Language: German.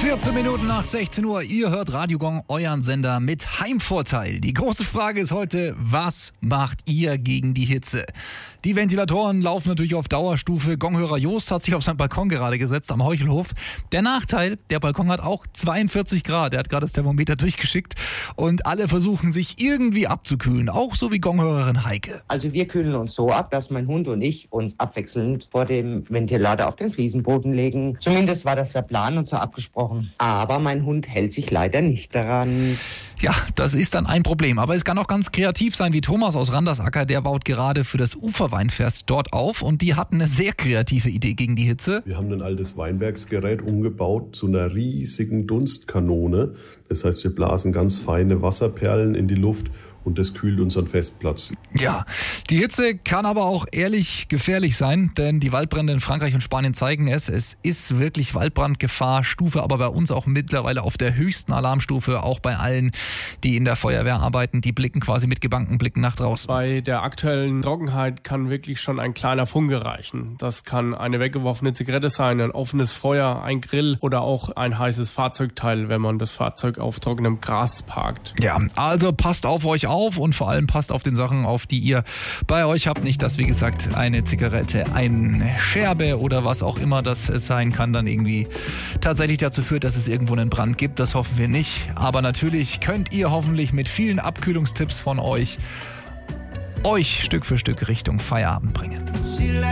14 Minuten nach 16 Uhr, ihr hört Radio Gong, euren Sender mit Heimvorteil. Die große Frage ist heute, was macht ihr gegen die Hitze? Die Ventilatoren laufen natürlich auf Dauerstufe. Gonghörer Jost hat sich auf seinen Balkon gerade gesetzt am Heuchelhof. Der Nachteil, der Balkon hat auch 42 Grad. Er hat gerade das Thermometer durchgeschickt und alle versuchen sich irgendwie abzukühlen. Auch so wie Gonghörerin Heike. Also wir kühlen uns so ab, dass mein Hund und ich uns abwechselnd vor dem Ventilator auf den Fliesenboden legen. Zumindest war das der Plan und so abgesprochen. Aber mein Hund hält sich leider nicht daran. Ja, das ist dann ein Problem. Aber es kann auch ganz kreativ sein, wie Thomas aus Randersacker. Der baut gerade für das Uferweinfest dort auf und die hatten eine sehr kreative Idee gegen die Hitze. Wir haben ein altes Weinbergsgerät umgebaut zu einer riesigen Dunstkanone. Das heißt, wir blasen ganz feine Wasserperlen in die Luft und das kühlt unseren Festplatz. Ja, die Hitze kann aber auch ehrlich gefährlich sein, denn die Waldbrände in Frankreich und Spanien zeigen es. Es ist wirklich Waldbrandgefahrstufe, aber bei uns auch mittlerweile auf der höchsten Alarmstufe, auch bei allen, die in der Feuerwehr arbeiten. Die blicken quasi mit gebangten Blicken nach draußen. Bei der aktuellen Trockenheit kann wirklich schon ein kleiner Funke reichen. Das kann eine weggeworfene Zigarette sein, ein offenes Feuer, ein Grill oder auch ein heißes Fahrzeugteil, wenn man das Fahrzeug auf trockenem Gras parkt. Ja, also passt auf euch auf und vor allem passt auf den Sachen auf, die ihr bei euch habt. Nicht, dass, wie gesagt, eine Zigarette, eine Scherbe oder was auch immer das sein kann, dann irgendwie tatsächlich dazu führt, dass es irgendwo einen Brand gibt. Das hoffen wir nicht. Aber natürlich könnt ihr hoffentlich mit vielen Abkühlungstipps von euch Stück für Stück Richtung Feierabend bringen.